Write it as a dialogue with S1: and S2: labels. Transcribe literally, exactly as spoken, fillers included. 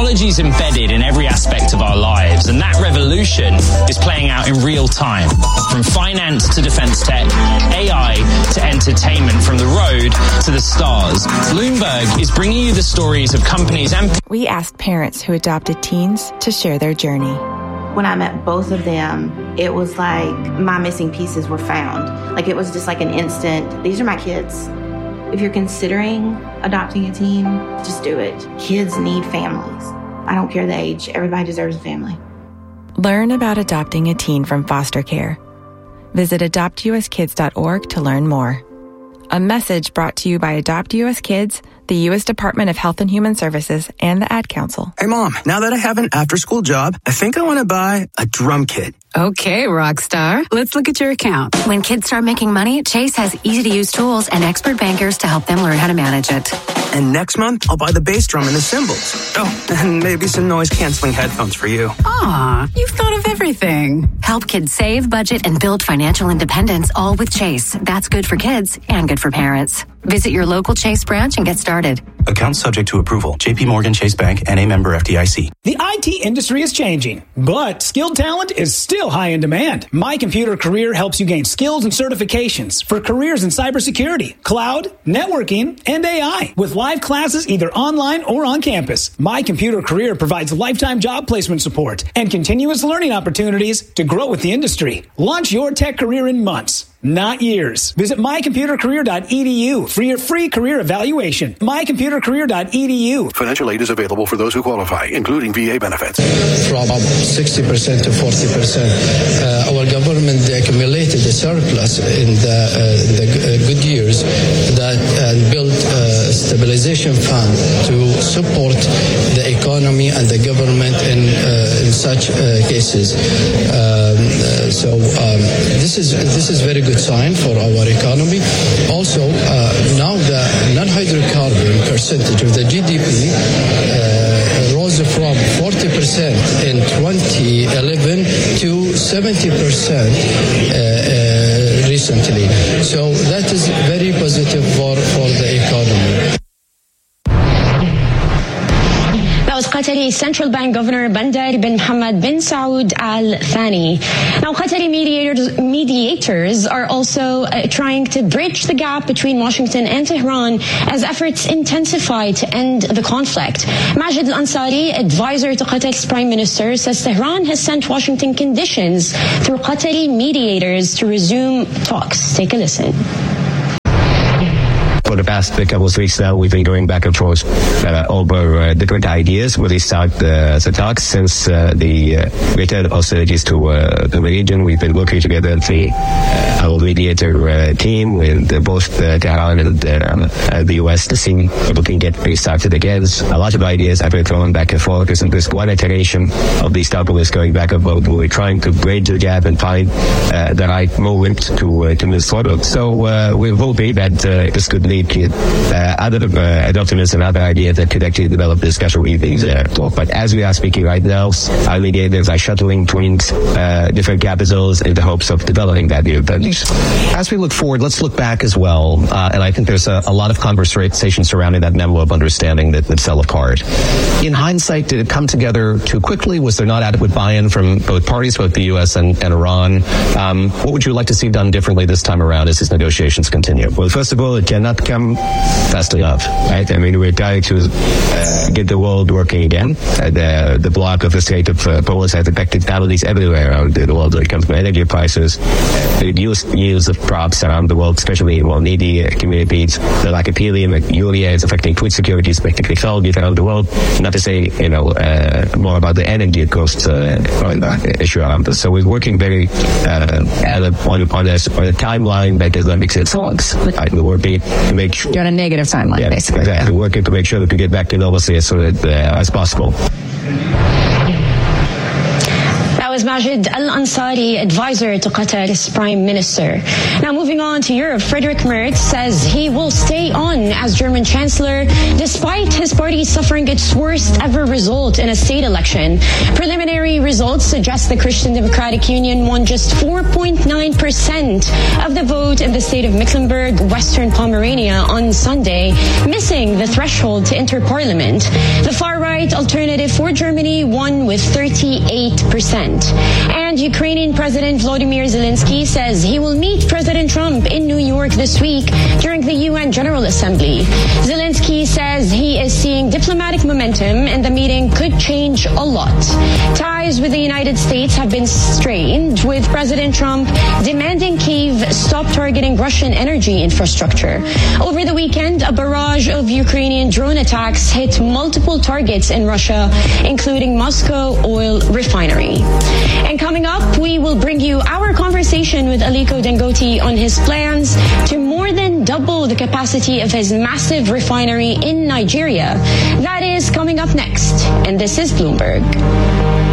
S1: Technology is embedded in every aspect of our lives, and that revolution is playing out in real time. From finance to defense tech, A I to entertainment, from the road to the stars. Bloomberg is bringing you the stories of companies and...
S2: We asked parents who adopted teens to share their journey.
S3: When I met both of them, it was like my missing pieces were found. Like it was just like an instant, these are my kids. If you're considering adopting a teen, just do it. Kids need families. I don't care the age. Everybody deserves a family.
S2: Learn about adopting a teen from foster care. Visit adopt u s kids dot org to learn more. A message brought to you by Adopt U S Kids, the U S Department of Health and Human Services, and the Ad Council.
S4: Hey, Mom, now that I have an after-school job, I think I want to buy a drum kit.
S5: Okay, rock star. Let's look at your account.
S6: When kids start making money, Chase has easy-to-use tools and expert bankers to help them learn how to manage it.
S4: And next month, I'll buy the bass drum and the cymbals. Oh, and maybe some noise-canceling headphones for you.
S5: Aw, you've thought of everything.
S6: Help kids save, budget, and build financial independence, all with Chase. That's good for kids and good for parents. Visit your local Chase branch and get started.
S7: Account subject to approval. J P Morgan Chase Bank, N A member F D I C.
S8: The I T industry is changing, but skilled talent is still high in demand. My Computer Career helps you gain skills and certifications for careers in cybersecurity, cloud, networking, and A I. With live classes either online or on campus, My Computer Career provides lifetime job placement support and continuous learning opportunities to grow with the industry. Launch your tech career in months, not years. Visit my computer career dot e d u for your free career evaluation. my computer career dot e d u.
S9: Financial aid is available for those who qualify, including V A benefits.
S10: From sixty percent to forty percent. Uh, our government accumulated a surplus in the, uh, the uh, good years that and built a stabilization fund to support the economy and the government in, uh, in such uh, cases. Um, uh, so um, this is this is very good sign for our economy. Also, uh, now the non-hydrocarbon percentage of the G D P uh, rose from forty percent in twenty eleven to seventy percent uh, uh, recently. So that is very positive for, for the economy.
S11: That was Qatari Central Bank Governor Bandar bin Hamad bin Saud Al Thani. Now, Qatari mediators, mediators are also uh, trying to bridge the gap between Washington and Tehran as efforts intensify to end the conflict. Majid Al-Ansari, advisor to Qatar's Prime Minister, says Tehran has sent Washington conditions through Qatari mediators to resume talks. Take a listen.
S12: For the past couple of weeks now, we've been going back and forth uh, over uh, different ideas where they start uh, the talks. Since uh, the uh, return of hostilities to uh, the region, we've been working together as the uh, our mediator uh, team with uh, both uh, Tehran and uh, the U S to see if we can get restarted again. A lot of ideas have been thrown back and forth. There's, there's one iteration of these talks going back and forth. We're trying to bridge the gap and find uh, the right moment to uh, to move forward. So uh, we're hoping that uh, this could lead to uh, other uh, documents and other ideas that could actually develop discussion with these uh, talk. But as we are speaking right now, our mediators are shuttling between uh, different capitals in the hopes of developing that deal.
S13: As we look forward, let's look back as well. Uh, and I think there's a, a lot of conversation surrounding that memo of understanding that, that fell apart. In hindsight, did it come together too quickly? Was there not adequate buy-in from both parties, both the U S and, and Iran? Um, what would you like to see done differently this time around as these negotiations continue?
S12: Well, first of all, it cannot come fast enough, right? I mean, we're trying to uh, get the world working again. Uh, the, the block of the state of uh, Poland has affected families everywhere around the world when it comes to energy prices, the use, use of crops around the world, especially in well, needy uh, communities. The lack of helium and urea is affecting food security, it's affecting technology around the world. Not to say, you know, uh, more about the energy cost uh, issue around this. So we're working very uh, on, on, a, on a timeline that does not make sense. Right? We're working to make sure.
S14: You're on a negative timeline,
S12: yeah,
S14: basically.
S12: Exactly. We're working to make sure that we get back to normalcy as soon as, uh, as possible.
S11: was Majid Al-Ansari, advisor to Qatar's Prime Minister. Now moving on to Europe, Friedrich Merz says he will stay on as German Chancellor despite his party suffering its worst ever result in a state election. Preliminary results suggest the Christian Democratic Union won just four point nine percent of the vote in the state of Mecklenburg, Western Pomerania on Sunday, missing the threshold to enter parliament. The far-right Alternative for Germany won with thirty-eight percent. And Ukrainian President Volodymyr Zelensky says he will meet President Trump in New York this week during the U N General Assembly. Zelensky says he is seeing diplomatic momentum and the meeting could change a lot. Ties with the United States have been strained, with President Trump demanding Kyiv stop targeting Russian energy infrastructure. Over the weekend, a barrage of Ukrainian drone attacks hit multiple targets in Russia, including Moscow oil refinery. And coming up, we will bring you our conversation with Aliko Dangote on his plans to more than double the capacity of his massive refinery in Nigeria. That is coming up next, and this is Bloomberg.